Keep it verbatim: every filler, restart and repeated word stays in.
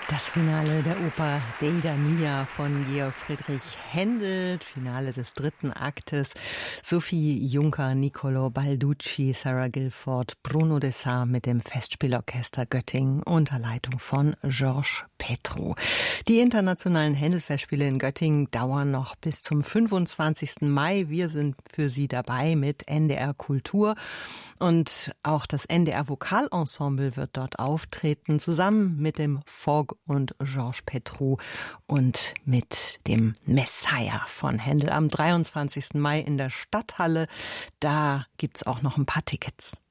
Das Finale der Oper Deida Mia von Georg Friedrich Händel, Finale des dritten Aktes. Sophie Juncker, Niccolò Balducci, Sarah Guilford, Bruno Dessart mit dem Festspielorchester Göttingen unter Leitung von Georges Petru. Die internationalen Händel-Festspiele in Göttingen dauern noch bis zum fünfundzwanzigsten Mai. Wir sind für Sie dabei mit N D R Kultur. Und auch das N D R Vokalensemble wird dort auftreten, zusammen mit dem Fogg und Georges Petru und mit dem Messiah von Händel am dreiundzwanzigsten Mai in der Stadthalle. Da gibt's auch noch ein paar Tickets.